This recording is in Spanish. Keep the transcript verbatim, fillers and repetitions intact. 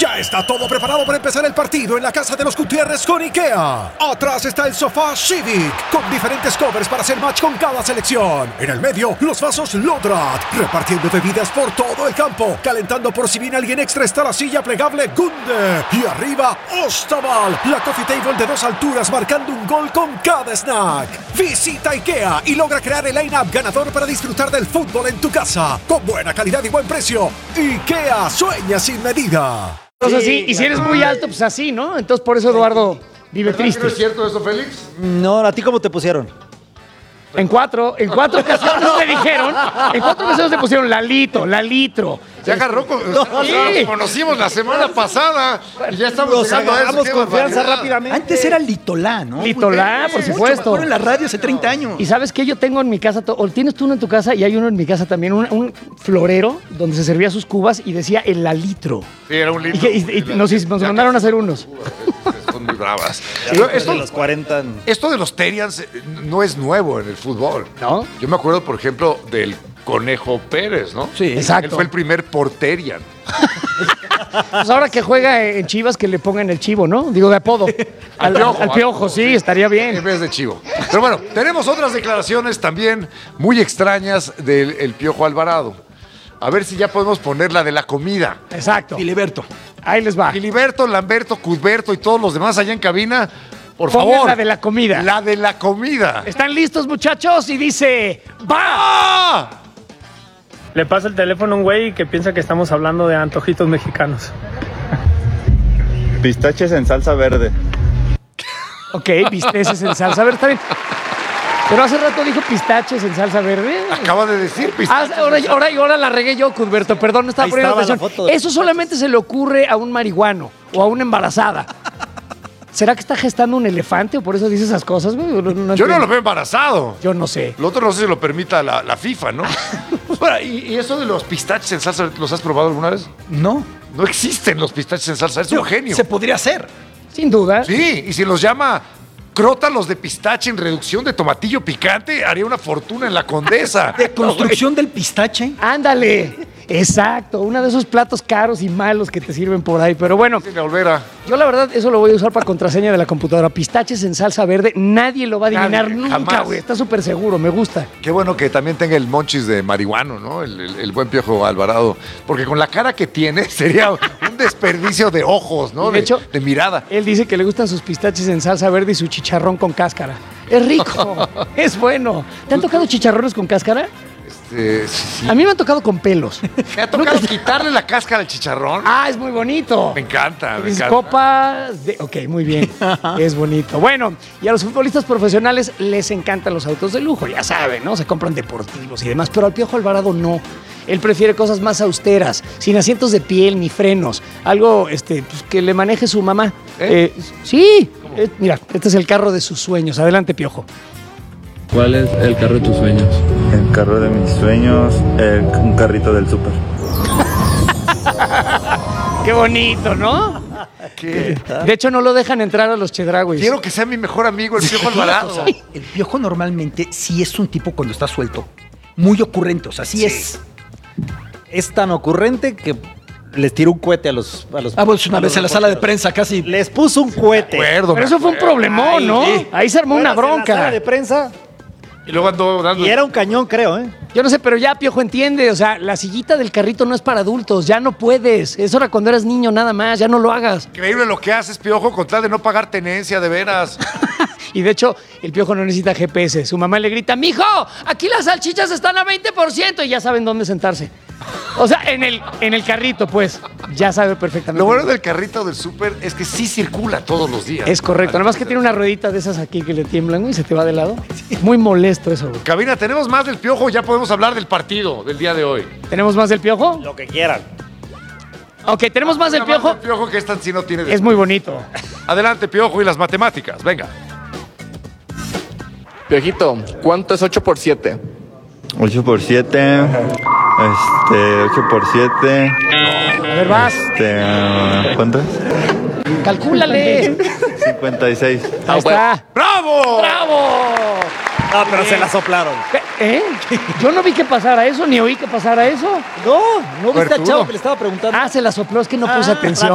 Ya está todo preparado para empezar el partido en la casa de los Gutiérrez con IKEA. Atrás está el sofá Civic, con diferentes covers para hacer match con cada selección. En el medio, los vasos Lodrat, repartiendo bebidas por todo el campo. Calentando por si viene alguien extra está la silla plegable Gunde. Y arriba, Ostaval, la coffee table de dos alturas marcando un gol con cada snack. Visita IKEA y logra crear el line-up ganador para disfrutar del fútbol en tu casa. Con buena calidad y buen precio. IKEA, sueña sin medida. Entonces, sí, y si eres muy alto, pues así, ¿no? Entonces, por eso Eduardo vive triste. ¿No es cierto eso, Félix? No, ¿a ti cómo te pusieron? En cuatro, en cuatro ocasiones me dijeron, en cuatro ocasiones te pusieron Lalito, Lalitro. Ya agarró con... No, o sea, sí. nos conocimos la semana pasada y ya estamos Nos llegando a eso. agarramos ¡Qué confianza barbaridad! rápidamente. Antes era Litolá, ¿no? Litolá, por supuesto. Fueron en la radio hace treinta años. Y ¿sabes qué? Yo tengo en mi casa, to- o tienes tú uno en tu casa y hay uno en mi casa también, un, un florero donde se servía sus cubas y decía el Lalitro. Sí, era un Y, litro. que- y- y nos, nos mandaron a hacer unos. Son muy bravas. Ya Pero después esto, de los cuarenta. esto de los Terians eh, no es nuevo en el fútbol. ¿No? Yo me acuerdo, por ejemplo, del Conejo Pérez, ¿no? Sí. Exacto. Él fue el primer porterian. Pues ahora que juega en Chivas, que le pongan el chivo, ¿no? Digo, de apodo. Al, Piojo, al piojo, sí, estaría En bien. vez de chivo. Pero bueno, tenemos otras declaraciones también muy extrañas del el Piojo Alvarado. A ver si ya podemos poner la de la comida. Exacto. Filiberto. Ahí les va. Filiberto, Lamberto, Cudberto y todos los demás allá en cabina, por Pongan favor. la de la comida. La de la comida. ¿Están listos, muchachos? Y dice, ¡va! ¡Ah! Le pasa el teléfono a un güey que piensa que estamos hablando de antojitos mexicanos. Pistaches en salsa verde. Ok, bisteces en salsa verde, está bien. Pero hace rato dijo pistaches en salsa verde. Acaba de decir Ah, pistaches. ahora, ahora, ahora la regué yo, Cudberto, perdón, no estaba Ahí poniendo estaba la atención. foto de Eso solamente se le ocurre a un marihuano o a una embarazada. ¿Será que está gestando un elefante o por eso dice esas cosas? güey? No, no Yo no entiendo. lo veo embarazado. Yo no sé. Lo otro no sé si lo permita la, la FIFA, ¿no? Bueno, y, y eso de los pistaches en salsa, ¿los has probado alguna vez? No. No existen los pistaches en salsa, es un genio. Se podría hacer. Sin duda. Sí, y si los llama crótalos de pistache en reducción de tomatillo picante, haría una fortuna en la Condesa. De construcción del pistache. Ándale. Exacto. Uno de esos platos caros y malos que te sirven por ahí. Pero bueno, Sin Olvera. yo la verdad eso lo voy a usar para contraseña de la computadora. Pistaches en salsa verde. Nadie lo va a adivinar Nadie, nunca, jamás. güey. Está súper seguro. Me gusta. Qué bueno que también tenga el monchis de marihuano, ¿no? El, el- el buen Piojo Alvarado. Porque con la cara que tiene sería un desperdicio de ojos, ¿no? Y de hecho- de mirada. Él dice que le gustan sus pistaches en salsa verde y su chicharrón con cáscara. Es rico. Es bueno. ¿Te han tocado chicharrones con cáscara? Este, sí, sí. A mí me han tocado con pelos. Me ha tocado quitarle la cáscara al chicharrón. Ah, es muy bonito. Me encanta, me Es encanta. copa de... Ok, muy bien. Es bonito. Bueno, y a los futbolistas profesionales les encantan los autos de lujo, ya saben, ¿no? Se compran deportivos y demás, pero al Piojo Alvarado no. Él prefiere cosas más austeras, sin asientos de piel ni frenos. Algo este, pues, que le maneje su mamá. ¿Eh? Eh, sí. Eh, mira, este es el carro de sus sueños. Adelante, Piojo. ¿Cuál es el carro de tus sueños? El carro de mis sueños, el- un carrito del súper. Qué bonito, ¿no? ¿Qué? De hecho, no lo dejan entrar a los Chedrauis. Quiero que sea mi mejor amigo, el Piojo Alvarado. O sea, el Piojo normalmente sí es un tipo cuando está suelto. Muy ocurrente, o sea, sí, es. Es tan ocurrente que les tiró un cohete a los... A los Ah, pues una a vez los en la sala de reporteros. prensa casi. Les puso un cohete. Acuerdo, Pero me eso fue un acuerdo. problemón, ¿no? Ay, sí. Ahí se armó una Fueras en la sala bronca. de prensa Y luego ando dando. y era un cañón, creo, ¿eh? Yo no sé, pero ya Piojo entiende, o sea, la sillita del carrito no es para adultos, ya no puedes. Eso era cuando eras niño nada más, ya no lo hagas. Increíble lo que haces, Piojo, con tal de no pagar tenencia, de veras. Y de hecho, el Piojo no necesita G P S. Su mamá le grita, mijo, aquí las salchichas están a veinte por ciento y ya saben dónde sentarse. O sea, en el, en el carrito, pues, ya sabe perfectamente. Lo bueno del carrito del súper es que sí circula todos los días. Es correcto, nada más que tiene una ruedita de esas aquí que le tiemblan güey, y se te va de lado. Muy molesto eso, güey. Cabina, ¿tenemos más del Piojo? Ya podemos hablar del partido del día de hoy. ¿Tenemos más del Piojo? Lo que quieran. Ok, ¿tenemos más del Nada más Piojo? del Piojo que esta sí no tiene. Es muy bonito. Adelante, Piojo, y las matemáticas. Venga. Piojito, ¿cuánto es ocho por siete? ocho por siete. Este, ocho por siete. A ver, vas, Este, ah, ¿cuánto es? calcúlale. cincuenta y seis. Ahí está. ¡Bravo! ¡Bravo! No, pero se la soplaron. ¿Eh? Yo no vi que pasara eso, ni oí que pasara eso. No, no viste a Arturo. Chavo que le estaba preguntando. Ah, se la sopló, es que no puse Ah, atención.